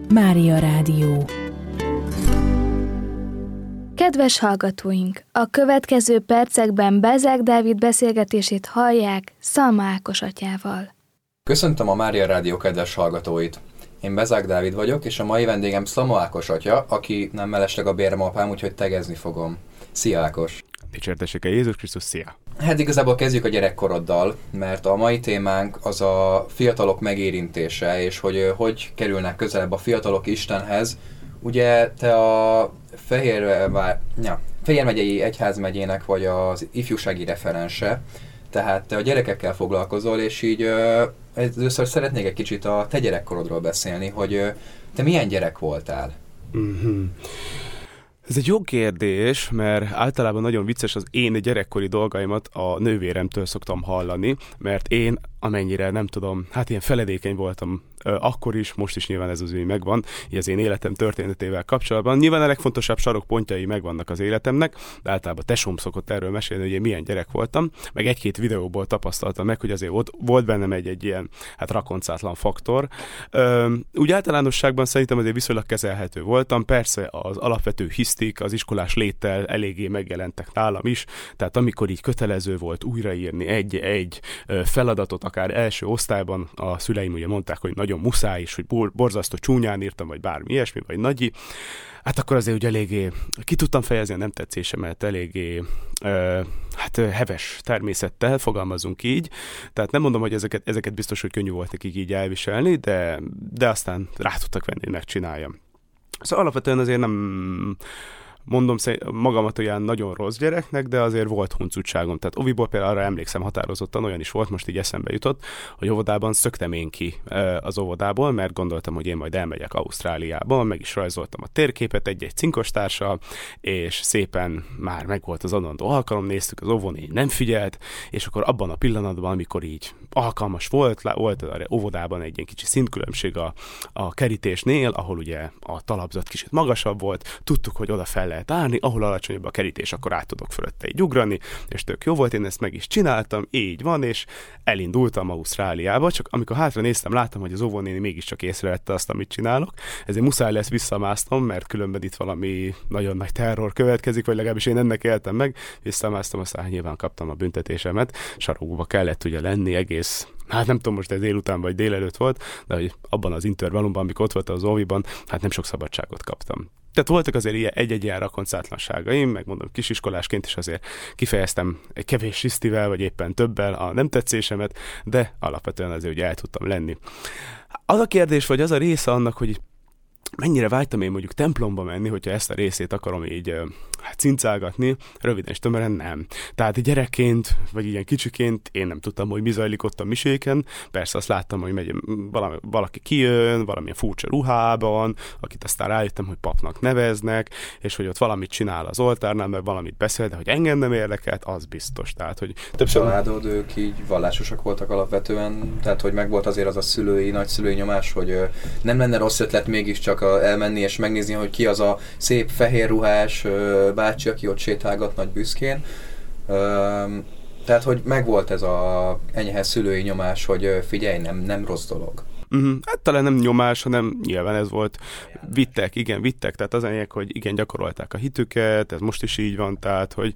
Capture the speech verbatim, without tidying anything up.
Mária Rádió. Kedves hallgatóink! A következő percekben Bezák Dávid beszélgetését hallják Szalma Ákos atyával. Köszöntöm a Mária Rádió kedves hallgatóit! Én Bezák Dávid vagyok, és a mai vendégem Szalma Ákos atya, aki nem mellesleg a bérmapám, úgyhogy tegezni fogom. Szia Ákos! Dicsértessék Jézus Krisztus, szia! Hát igazából kezdjük a gyerekkoroddal, mert a mai témánk az a fiatalok megérintése, és hogy hogy kerülnek közelebb a fiatalok Istenhez. Ugye te a Fehér, ja, Fejér megyei egyházmegyének vagy az ifjúsági referense, tehát te a gyerekekkel foglalkozol, és így először szeretnék egy kicsit a te gyerekkorodról beszélni, hogy te milyen gyerek voltál? Mm-hmm. Ez egy jó kérdés, mert általában nagyon vicces, az én gyerekkori dolgaimat a nővéremtől szoktam hallani, mert én amennyire nem tudom, hát ilyen feledékeny voltam akkor is, most is nyilván ez az ügy megvan, így az én életem történetével kapcsolatban. Nyilván a legfontosabb sarokpontjai megvannak az életemnek, de általában tesóm szokott erről mesélni, hogy én milyen gyerek voltam, meg egy-két videóból tapasztaltam meg, hogy azért volt, volt bennem egy-egy ilyen hát rakoncátlan faktor. Üm, úgy általánosságban szerintem azért viszonylag kezelhető voltam, persze az alapvető hisztik, az iskolás léttel eléggé megjelentek nálam is, tehát amikor így kötelező volt újraírni egy-egy feladatot, akár első osztályban, a szüleim ugye mondták, hogy nagyon muszáj is, hogy borzasztó csúnyán írtam, vagy bármi ilyesmi, vagy nagyi, hát akkor azért ugye eléggé ki tudtam fejezni a nem tetszésemet, eléggé ö, hát heves természettel, fogalmazunk így, tehát nem mondom, hogy ezeket, ezeket biztos, hogy könnyű volt nekik így elviselni, de, de aztán rá tudtak venni, hogy megcsináljam. Szóval alapvetően azért nem mondom magamat olyan nagyon rossz gyereknek, de azért volt huncutságom. Tehát oviból például arra emlékszem határozottan, olyan is volt, most így eszembe jutott, hogy óvodában szöktem én ki az óvodából, mert gondoltam, hogy én majd elmegyek Ausztráliába, meg is rajzoltam a térképet egy-egy cinkostársal, és szépen már megvolt az adandó alkalom, néztük az óvónéni, nem figyelt, és akkor abban a pillanatban, amikor így alkalmas volt, volt az óvodában egy ilyen kicsi szintkülönbség a, a kerítésnél, ahol ugye a talapzat kicsit magasabb volt, tudtuk, hogy oda fel lehet állni, ahol alacsonyabb a kerítés, akkor át tudok fölötte így ugrani, és tök jó volt, én ezt meg is csináltam, így van, és elindultam Ausztráliába, csak amikor hátra néztem, láttam, hogy az óvónéni mégiscsak észrevette azt, amit csinálok, ezért muszáj lesz visszamásznom, mert különben itt valami nagyon nagy terror következik, vagy legalábbis én ennek éltem meg, visszamásztam, aztán nyilván kaptam a büntetésemet, sarokba kellett ugye lenni egész, hát nem tudom most ez délután vagy délelőtt volt, de hogy abban az intervallumban, amikor ott volt az óviban, hát nem sok szabadságot kaptam. Tehát voltak azért ilyen egy-egy ilyen rakoncátlanságaim, megmondom, kisiskolásként is azért kifejeztem egy kevés sisztivel, vagy éppen többel a nem tetszésemet, de alapvetően azért ugye el tudtam lenni. Az a kérdés, vagy az a része annak, hogy mennyire vágytam én mondjuk templomba menni, hogyha ezt a részét akarom így hát cincálgatni, röviden és tömören nem. Tehát gyerekként, vagy ilyen kicsiként én nem tudtam, hogy mi zajlik ott a miséken. Persze azt láttam, hogy megy, valami, valaki kijön, valamilyen furcsa ruhában, akit aztán rájöttem, hogy papnak neveznek, és hogy ott valamit csinál az oltárnál, meg valamit beszél, de hogy engem nem érdekelt, az biztos. Tehát, hogy többször családod, ők így vallásosak voltak alapvetően, tehát hogy megvolt azért az a szülői, nagyszülői nyomás, hogy nem lenne rossz ötlet mégiscsak elmenni és megnézni, hogy ki az a szép fehér ruhás bácsi, aki ott sétálgat nagy büszkén. Tehát, hogy megvolt ez a enyhe szülői nyomás, hogy figyelj, nem, nem rossz dolog. Uh-huh. Hát talán nem nyomás, hanem nyilván ez volt. Vittek, igen, vittek, tehát az enyek, hogy igen, gyakorolták a hitüket, ez most is így van, tehát, hogy